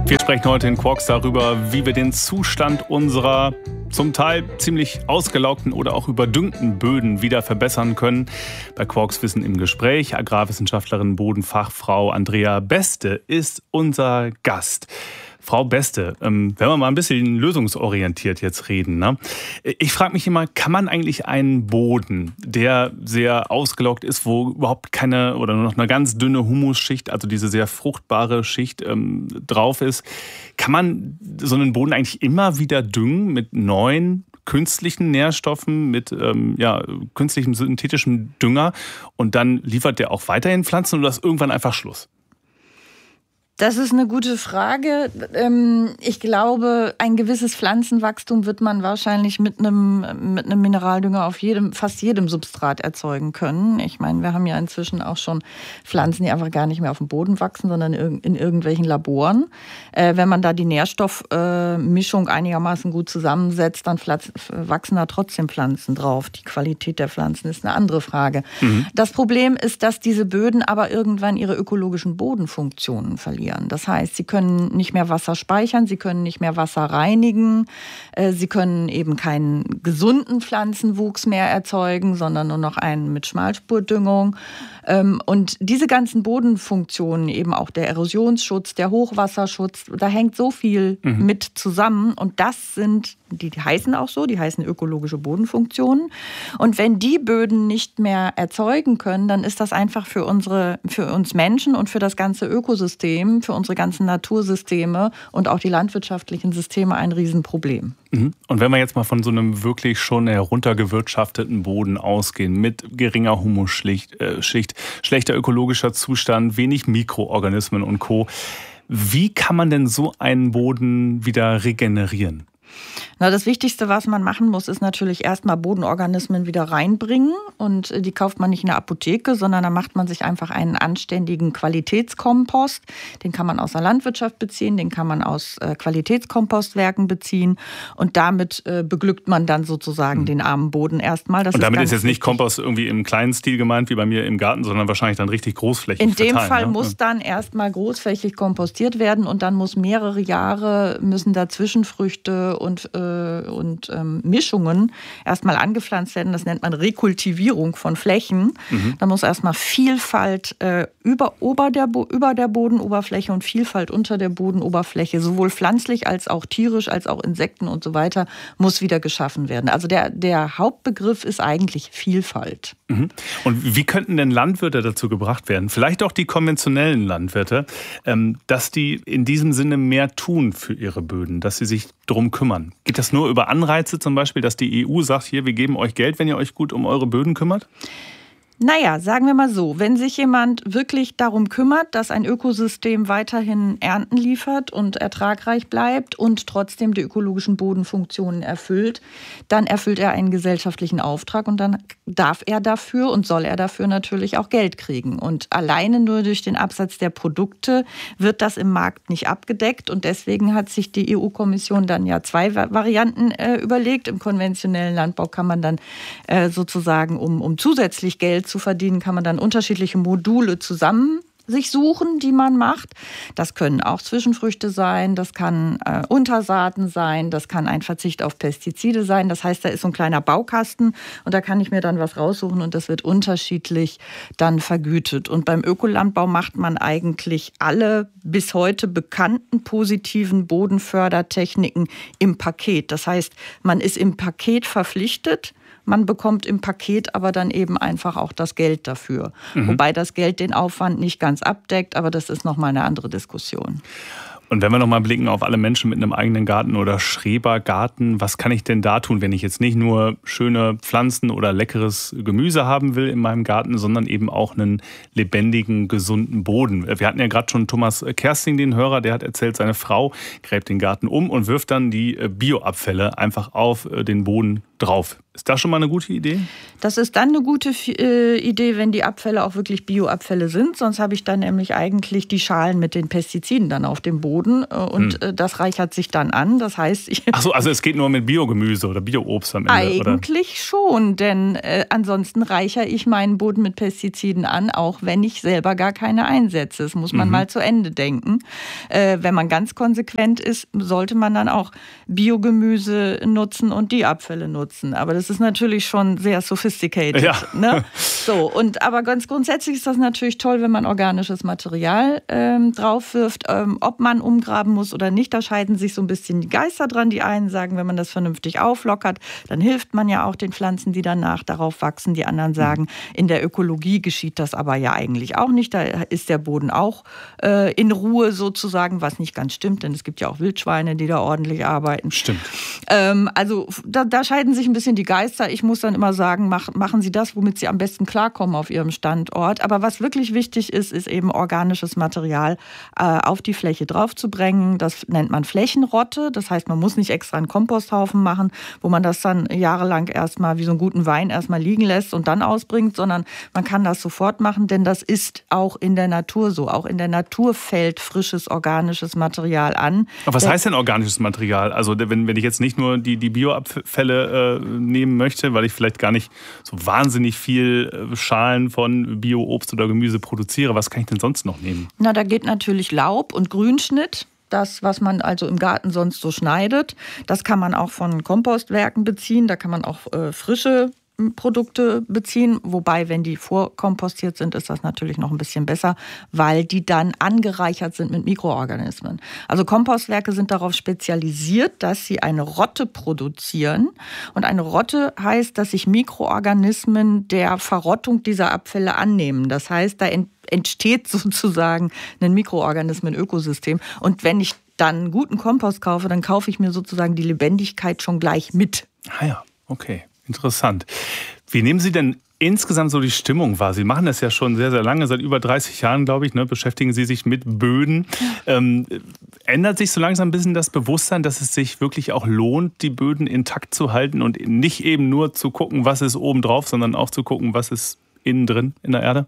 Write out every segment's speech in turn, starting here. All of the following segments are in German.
Wir sprechen heute in Quarks darüber, wie wir den Zustand unserer zum Teil ziemlich ausgelaugten oder auch überdüngten Böden wieder verbessern können. Bei Quarks Wissen im Gespräch, Agrarwissenschaftlerin, Bodenfachfrau Andrea Beste ist unser Gast. Frau Beste, wenn wir mal ein bisschen lösungsorientiert jetzt reden, ne? Ich frage mich immer, kann man eigentlich einen Boden, der sehr ausgelaugt ist, wo überhaupt keine oder nur noch eine ganz dünne Humusschicht, also diese sehr fruchtbare Schicht drauf ist, kann man so einen Boden eigentlich immer wieder düngen mit neuen künstlichen Nährstoffen, mit künstlichem synthetischen Dünger und dann liefert der auch weiterhin Pflanzen oder ist irgendwann einfach Schluss? Das ist eine gute Frage. Ich glaube, ein gewisses Pflanzenwachstum wird man wahrscheinlich mit einem Mineraldünger auf fast jedem Substrat erzeugen können. Ich meine, wir haben ja inzwischen auch schon Pflanzen, die einfach gar nicht mehr auf dem Boden wachsen, sondern in irgendwelchen Laboren. Wenn man da die Nährstoffmischung einigermaßen gut zusammensetzt, dann wachsen da trotzdem Pflanzen drauf. Die Qualität der Pflanzen ist eine andere Frage. Das Problem ist, dass diese Böden aber irgendwann ihre ökologischen Bodenfunktionen verlieren. Das heißt, sie können nicht mehr Wasser speichern, sie können nicht mehr Wasser reinigen, sie können eben keinen gesunden Pflanzenwuchs mehr erzeugen, sondern nur noch einen mit Schmalspurdüngung. Und diese ganzen Bodenfunktionen, eben auch der Erosionsschutz, der Hochwasserschutz, da hängt so viel mit zusammen. Und das sind, die heißen auch so, die heißen ökologische Bodenfunktionen. Und wenn die Böden nicht mehr erzeugen können, dann ist das einfach für uns Menschen und für das ganze Ökosystem, für unsere ganzen Natursysteme und auch die landwirtschaftlichen Systeme ein Riesenproblem. Und wenn wir jetzt mal von so einem wirklich schon heruntergewirtschafteten Boden ausgehen, mit geringer Humusschicht, schlechter ökologischer Zustand, wenig Mikroorganismen und Co., wie kann man denn so einen Boden wieder regenerieren? Na, das Wichtigste, was man machen muss, ist natürlich erstmal Bodenorganismen wieder reinbringen. Und die kauft man nicht in der Apotheke, sondern da macht man sich einfach einen anständigen Qualitätskompost. Den kann man aus der Landwirtschaft beziehen, den kann man aus Qualitätskompostwerken beziehen. Und damit beglückt man dann sozusagen den armen Boden erstmal. Und damit ist jetzt nicht Kompost irgendwie im kleinen Stil gemeint, wie bei mir im Garten, sondern wahrscheinlich dann richtig großflächig verteilen. In dem Fall muss dann erstmal großflächig kompostiert werden und dann muss mehrere Jahre müssen da Zwischenfrüchte und Mischungen erstmal angepflanzt werden. Das nennt man Rekultivierung von Flächen. Da muss erstmal Vielfalt über der Bodenoberfläche und Vielfalt unter der Bodenoberfläche, sowohl pflanzlich als auch tierisch, als auch Insekten und so weiter, muss wieder geschaffen werden. Also der Hauptbegriff ist eigentlich Vielfalt. Und wie könnten denn Landwirte dazu gebracht werden, vielleicht auch die konventionellen Landwirte, dass die in diesem Sinne mehr tun für ihre Böden, dass sie sich drum kümmern? Geht das nur über Anreize zum Beispiel, dass die EU sagt, hier, wir geben euch Geld, wenn ihr euch gut um eure Böden kümmert? Naja, sagen wir mal so, wenn sich jemand wirklich darum kümmert, dass ein Ökosystem weiterhin Ernten liefert und ertragreich bleibt und trotzdem die ökologischen Bodenfunktionen erfüllt, dann erfüllt er einen gesellschaftlichen Auftrag und dann darf er dafür und soll er dafür natürlich auch Geld kriegen. Und alleine nur durch den Absatz der Produkte wird das im Markt nicht abgedeckt und deswegen hat sich die EU-Kommission dann ja zwei Varianten überlegt. Im konventionellen Landbau kann man dann sozusagen, um zusätzlich Geld zu verdienen, kann man dann unterschiedliche Module zusammen sich suchen, die man macht. Das können auch Zwischenfrüchte sein, das kann Untersaaten sein, das kann ein Verzicht auf Pestizide sein. Das heißt, da ist so ein kleiner Baukasten und da kann ich mir dann was raussuchen und das wird unterschiedlich dann vergütet. Und beim Ökolandbau macht man eigentlich alle bis heute bekannten positiven Bodenfördertechniken im Paket. Das heißt, man ist im Paket verpflichtet, man bekommt im Paket aber dann eben einfach auch das Geld dafür. Wobei das Geld den Aufwand nicht ganz abdeckt, aber das ist nochmal eine andere Diskussion. Und wenn wir nochmal blicken auf alle Menschen mit einem eigenen Garten oder Schrebergarten, was kann ich denn da tun, wenn ich jetzt nicht nur schöne Pflanzen oder leckeres Gemüse haben will in meinem Garten, sondern eben auch einen lebendigen, gesunden Boden? Wir hatten ja gerade schon Thomas Kersting, den Hörer, der hat erzählt, seine Frau gräbt den Garten um und wirft dann die Bioabfälle einfach auf den Boden drauf. Ist das schon mal eine gute Idee? Das ist dann eine gute Idee, wenn die Abfälle auch wirklich Bioabfälle sind. Sonst habe ich dann nämlich eigentlich die Schalen mit den Pestiziden dann auf dem Boden und das reichert sich dann an. Das heißt, Ach so, also es geht nur mit Biogemüse oder Bioobst am Ende? Eigentlich schon, denn ansonsten reichere ich meinen Boden mit Pestiziden an, auch wenn ich selber gar keine einsetze. Das muss man mal zu Ende denken. Wenn man ganz konsequent ist, sollte man dann auch Biogemüse nutzen und die Abfälle nutzen. Aber das ist natürlich schon sehr sophisticated. Ja. Ne? So, aber ganz grundsätzlich ist das natürlich toll, wenn man organisches Material drauf wirft. Ob man umgraben muss oder nicht, da scheiden sich so ein bisschen die Geister dran. Die einen sagen, wenn man das vernünftig auflockert, dann hilft man ja auch den Pflanzen, die danach darauf wachsen. Die anderen sagen, in der Ökologie geschieht das aber ja eigentlich auch nicht. Da ist der Boden auch in Ruhe sozusagen, was nicht ganz stimmt, denn es gibt ja auch Wildschweine, die da ordentlich arbeiten. Stimmt. Also da scheiden sich ein bisschen die Geister. Ich muss dann immer sagen, machen Sie das, womit Sie am besten klarkommen auf Ihrem Standort. Aber was wirklich wichtig ist eben organisches Material auf die Fläche draufzubringen. Das nennt man Flächenrotte. Das heißt, man muss nicht extra einen Komposthaufen machen, wo man das dann jahrelang erstmal wie so einen guten Wein erstmal liegen lässt und dann ausbringt, sondern man kann das sofort machen, denn das ist auch in der Natur so. Auch in der Natur fällt frisches organisches Material an. Aber was heißt denn organisches Material? Also wenn ich jetzt nicht nur die Bioabfälle nehmen möchte, weil ich vielleicht gar nicht so wahnsinnig viel Schalen von Bio-Obst oder Gemüse produziere, was kann ich denn sonst noch nehmen? Na, da geht natürlich Laub und Grünschnitt. Das, was man also im Garten sonst so schneidet, das kann man auch von Kompostwerken beziehen. Da kann man auch frische Produkte beziehen, wobei, wenn die vorkompostiert sind, ist das natürlich noch ein bisschen besser, weil die dann angereichert sind mit Mikroorganismen. Also Kompostwerke sind darauf spezialisiert, dass sie eine Rotte produzieren. Und eine Rotte heißt, dass sich Mikroorganismen der Verrottung dieser Abfälle annehmen. Das heißt, da entsteht sozusagen ein Mikroorganismen-Ökosystem. Und wenn ich dann einen guten Kompost kaufe, dann kaufe ich mir sozusagen die Lebendigkeit schon gleich mit. Ah ja, okay. Interessant. Wie nehmen Sie denn insgesamt so die Stimmung wahr? Sie machen das ja schon sehr, sehr lange, seit über 30 Jahren, glaube ich, ne, beschäftigen Sie sich mit Böden. Ändert sich so langsam ein bisschen das Bewusstsein, dass es sich wirklich auch lohnt, die Böden intakt zu halten und nicht eben nur zu gucken, was ist oben drauf, sondern auch zu gucken, was ist innen drin in der Erde?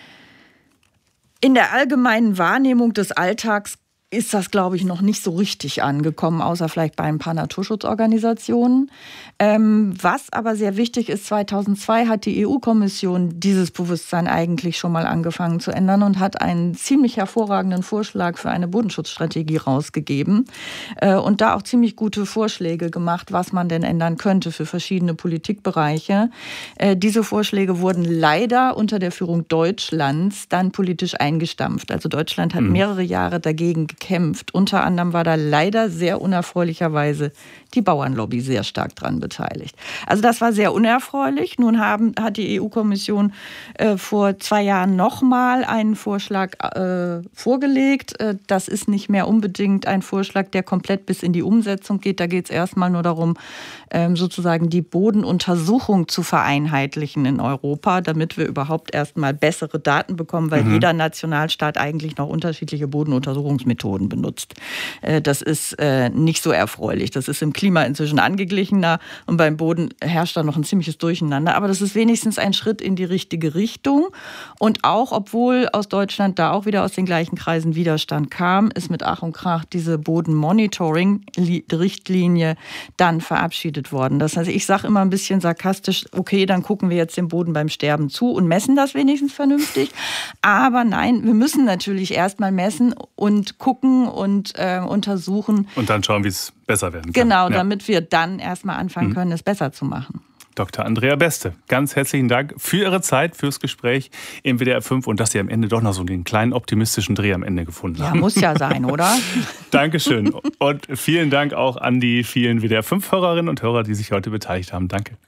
In der allgemeinen Wahrnehmung des Alltags ist das, glaube ich, noch nicht so richtig angekommen, außer vielleicht bei ein paar Naturschutzorganisationen. Was aber sehr wichtig ist, 2002 hat die EU-Kommission dieses Bewusstsein eigentlich schon mal angefangen zu ändern und hat einen ziemlich hervorragenden Vorschlag für eine Bodenschutzstrategie rausgegeben und da auch ziemlich gute Vorschläge gemacht, was man denn ändern könnte für verschiedene Politikbereiche. Diese Vorschläge wurden leider unter der Führung Deutschlands dann politisch eingestampft. Also Deutschland hat mehrere Jahre dagegen gekämpft. Unter anderem war da leider sehr unerfreulicherweise die Bauernlobby sehr stark dran beteiligt. Also das war sehr unerfreulich. Nun hat die EU-Kommission vor 2 Jahren nochmal einen Vorschlag vorgelegt. Das ist nicht mehr unbedingt ein Vorschlag, der komplett bis in die Umsetzung geht. Da geht es erstmal nur darum, sozusagen die Bodenuntersuchung zu vereinheitlichen in Europa, damit wir überhaupt erstmal bessere Daten bekommen, weil jeder Nationalstaat eigentlich noch unterschiedliche Bodenuntersuchungsmethoden benutzt. Das ist nicht so erfreulich. Das ist im Klima inzwischen angeglichener und beim Boden herrscht da noch ein ziemliches Durcheinander. Aber das ist wenigstens ein Schritt in die richtige Richtung. Und auch, obwohl aus Deutschland da auch wieder aus den gleichen Kreisen Widerstand kam, ist mit Ach und Krach diese Boden-Monitoring-Richtlinie dann verabschiedet worden. Das heißt, ich sage immer ein bisschen sarkastisch, okay, dann gucken wir jetzt dem Boden beim Sterben zu und messen das wenigstens vernünftig. Aber nein, wir müssen natürlich erstmal messen und gucken und untersuchen. Und dann schauen, wie es besser werden kann. Genau, damit wir dann erstmal anfangen können, es besser zu machen. Dr. Andrea Beste, ganz herzlichen Dank für Ihre Zeit, fürs Gespräch im WDR 5 und dass Sie am Ende doch noch so einen kleinen optimistischen Dreh am Ende gefunden haben. Ja, muss ja sein, oder? Dankeschön. Und vielen Dank auch an die vielen WDR 5-Hörerinnen und Hörer, die sich heute beteiligt haben. Danke.